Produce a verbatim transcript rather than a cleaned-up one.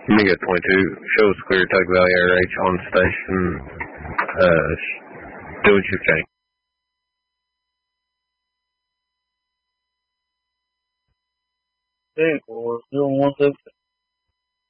Amiga twenty-two, shows clear, Tug Valley R H on station. Uh, do what you can. Hey, four zero one six.